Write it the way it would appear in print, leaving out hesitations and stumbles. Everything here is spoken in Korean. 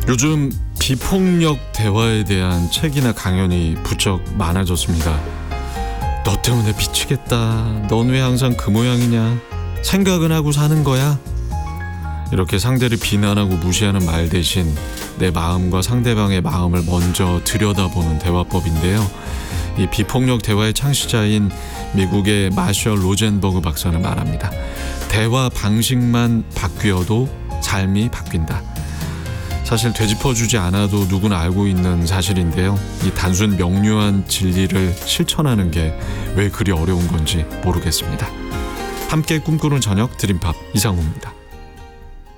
요즘 비폭력 대화에 대한 책이나 강연이 부쩍 많아졌습니다. 너 때문에 미치겠다. 넌 왜 항상 그 모양이냐. 생각은 하고 사는 거야. 이렇게 상대를 비난하고 무시하는 말 대신 내 마음과 상대방의 마음을 먼저 들여다보는 대화법인데요. 이 비폭력 대화의 창시자인 미국의 마셜 로젠버그 박사는 말합니다. 대화 방식만 바뀌어도 삶이 바뀐다. 사실 되짚어주지 않아도 누구나 알고 있는 사실인데요. 이 단순 명료한 진리를 실천하는 게 왜 그리 어려운 건지 모르겠습니다. 함께 꿈꾸는 저녁 드림팝 이상우입니다.